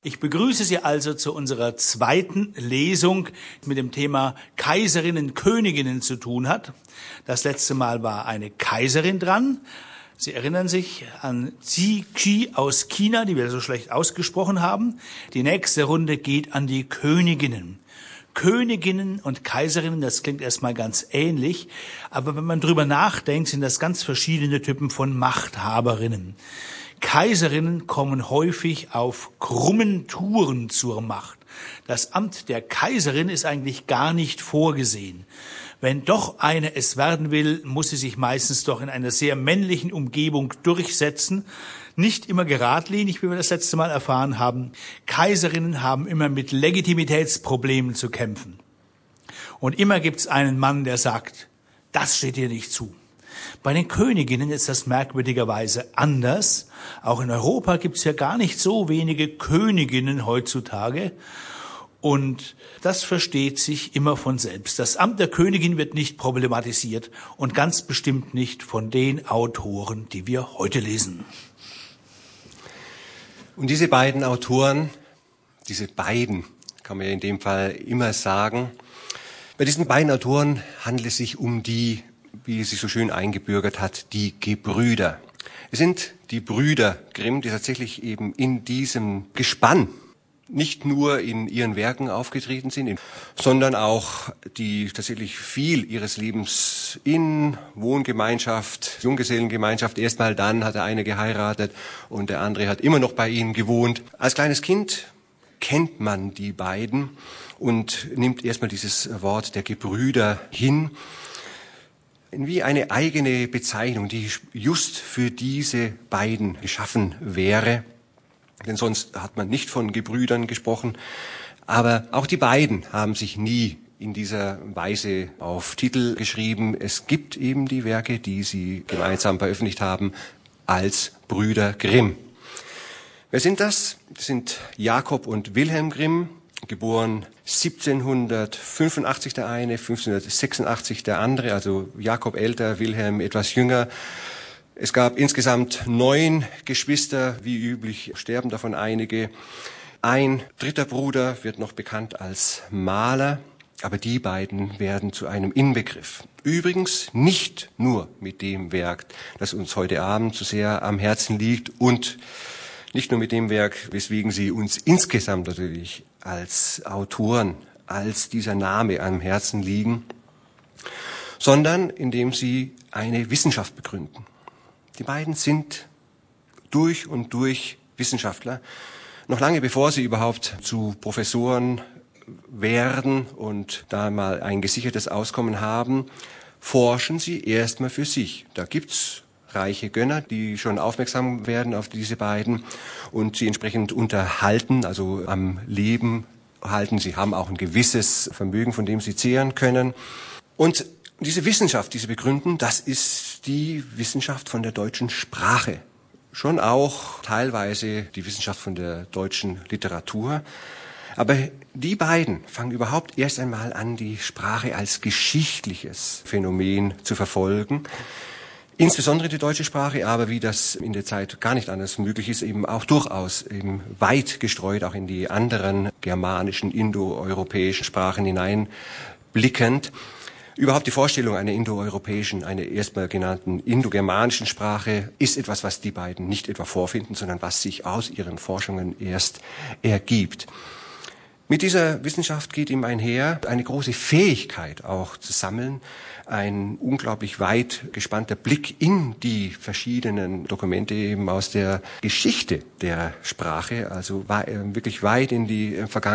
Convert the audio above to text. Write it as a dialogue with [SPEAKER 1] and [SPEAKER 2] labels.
[SPEAKER 1] Ich begrüße Sie also zu unserer zweiten Lesung, die mit dem Thema Kaiserinnen, Königinnen zu tun hat. Das letzte Mal war eine Kaiserin dran. Sie erinnern sich an Zi Qi aus China, die wir so schlecht ausgesprochen haben. Die nächste Runde geht an die Königinnen. Königinnen und Kaiserinnen, das klingt erstmal ganz ähnlich, aber wenn man drüber nachdenkt, sind das ganz verschiedene Typen von Machthaberinnen. Kaiserinnen kommen häufig auf krummen Touren zur Macht. Das Amt der Kaiserin ist eigentlich gar nicht vorgesehen. Wenn doch eine es werden will, muss sie sich meistens doch in einer sehr männlichen Umgebung durchsetzen. Nicht immer geradlinig, wie wir das letzte Mal erfahren haben. Kaiserinnen haben immer mit Legitimitätsproblemen zu kämpfen. Und immer gibt's einen Mann, der sagt, das steht dir nicht zu. Bei den Königinnen ist das merkwürdigerweise anders. Auch in Europa gibt's ja gar nicht so wenige Königinnen heutzutage. Und das versteht sich immer von selbst. Das Amt der Königin wird nicht problematisiert und ganz bestimmt nicht von den Autoren, die wir heute lesen.
[SPEAKER 2] Und diese beiden Autoren, diese beiden, kann man ja in dem Fall immer sagen, bei diesen beiden Autoren handelt es sich um die, wie es sich so schön eingebürgert hat, die Gebrüder. Es sind die Brüder Grimm, die tatsächlich eben in diesem Gespann nicht nur in ihren Werken aufgetreten sind, sondern auch die tatsächlich viel ihres Lebens in Wohngemeinschaft, Junggesellengemeinschaft, erstmal dann hat der eine geheiratet und der andere hat immer noch bei ihnen gewohnt. Als kleines Kind kennt man die beiden und nimmt erstmal dieses Wort der Gebrüder hin, wie eine eigene Bezeichnung, die just für diese beiden geschaffen wäre. Denn sonst hat man nicht von Gebrüdern gesprochen. Aber auch die beiden haben sich nie in dieser Weise auf Titel geschrieben. Es gibt eben die Werke, die sie gemeinsam veröffentlicht haben, als Brüder Grimm. Wer sind das? Das sind Jakob und Wilhelm Grimm, geboren 1785 der eine, 1586 der andere, also Jakob älter, Wilhelm etwas jünger. Es gab insgesamt 9 Geschwister, wie üblich sterben davon einige. Ein dritter Bruder wird noch bekannt als Maler, aber die beiden werden zu einem Inbegriff. Übrigens nicht nur mit dem Werk, das uns heute Abend so sehr am Herzen liegt und nicht nur mit dem Werk, weswegen sie uns insgesamt natürlich als Autoren, als dieser Name am Herzen liegen, sondern indem sie eine Wissenschaft begründen. Die beiden sind durch und durch Wissenschaftler. Noch lange bevor sie überhaupt zu Professoren werden und da mal ein gesichertes Auskommen haben, forschen sie erstmal für sich. Da gibt's reiche Gönner, die schon aufmerksam werden auf diese beiden und sie entsprechend unterhalten, also am Leben halten. Sie haben auch ein gewisses Vermögen, von dem sie zehren können. Und diese Wissenschaft, diese begründen, das ist die Wissenschaft von der deutschen Sprache. Schon auch teilweise die Wissenschaft von der deutschen Literatur. Aber die beiden fangen überhaupt erst einmal an, die Sprache als geschichtliches Phänomen zu verfolgen. Insbesondere die deutsche Sprache, aber wie das in der Zeit gar nicht anders möglich ist, eben auch durchaus eben weit gestreut, auch in die anderen germanischen, indoeuropäischen Sprachen hineinblickend. Überhaupt die Vorstellung einer indoeuropäischen, einer erstmal genannten indogermanischen Sprache ist etwas, was die beiden nicht etwa vorfinden, sondern was sich aus ihren Forschungen erst ergibt. Mit dieser Wissenschaft geht ihm einher eine große Fähigkeit auch zu sammeln, ein unglaublich weit gespannter Blick in die verschiedenen Dokumente eben aus der Geschichte der Sprache, also wirklich weit in die Vergangenheit.